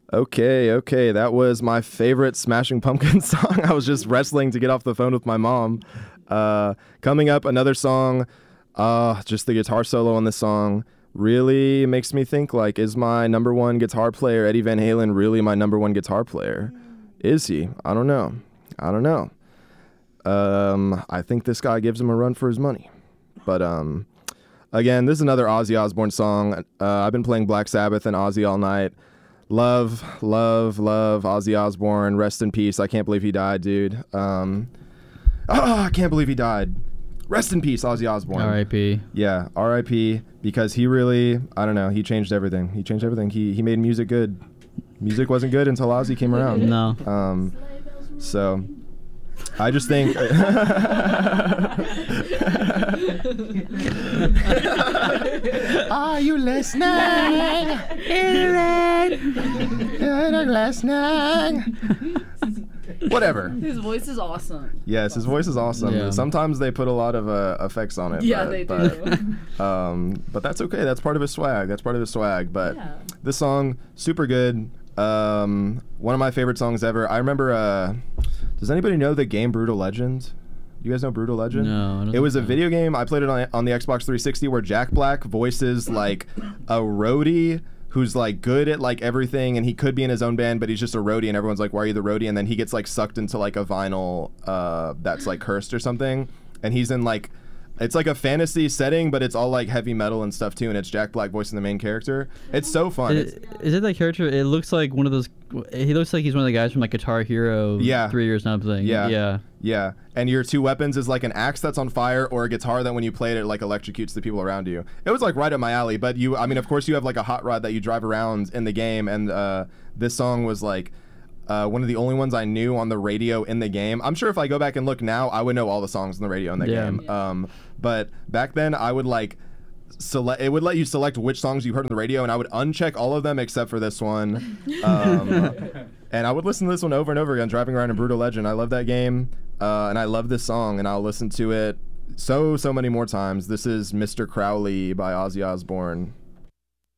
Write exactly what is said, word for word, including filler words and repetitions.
Okay, okay, that was my favorite Smashing Pumpkins song. I was just wrestling to get off the phone with my mom. Uh, coming up, another song. Uh, just the guitar solo on this song really makes me think, like, is my number one guitar player, Eddie Van Halen, really my number one guitar player? Is he? I don't know. I don't know. Um, I think this guy gives him a run for his money. But, um, again, this is another Ozzy Osbourne song. Uh, I've been playing Black Sabbath and Ozzy all night. Love, love, love Ozzy Osbourne. Rest in peace. I can't believe he died, dude. Um, oh, I can't believe he died. Rest in peace, Ozzy Osbourne. R I P Yeah, R I P because he really, I don't know, he changed everything. He changed everything. He he made music good. Music wasn't good until Ozzy came around. No. Um, so, I just think... Are you listening? listening? Whatever. His voice is awesome. Yes, his voice is awesome. Yeah. Sometimes they put a lot of uh, effects on it. Yeah, but, they but, do. um, but that's okay. That's part of his swag. That's part of his swag. But Yeah. this song, super good. Um, one of my favorite songs ever. I remember. Uh, does anybody know the game Brutal Legend? You guys know Brutal Legend? No, I don't It was a think so. video game. I played it on on the Xbox three sixty where Jack Black voices like a roadie who's like good at like everything, and he could be in his own band, but he's just a roadie, and everyone's like, "Why are you the roadie?" And then he gets like sucked into like a vinyl uh, that's like cursed or something, and he's in like. It's like a fantasy setting, but it's all like heavy metal and stuff too, and it's Jack Black voicing the main character. It's so fun. Is, It's, is it that character? It looks like one of those. He looks like he's one of the guys from like Guitar Hero. Yeah. Three or something. Yeah. Yeah. yeah, and your two weapons is like an axe that's on fire or a guitar that when you play it, it like electrocutes the people around you. It was like right up my alley, but you, I mean, of course you have like a hot rod that you drive around in the game, and uh, this song was like uh, one of the only ones I knew on the radio in the game. I'm sure if I go back and look now, I would know all the songs on the radio in the Yeah. game. Um, but back then I would like select, it would let you select which songs you heard on the radio, and I would uncheck all of them except for this one. Um, and I would listen to this one over and over again, driving around in Brutal Legend. I love that game, uh, and I love this song, and I'll listen to it so, so many more times. This is Mister Crowley by Ozzy Osbourne.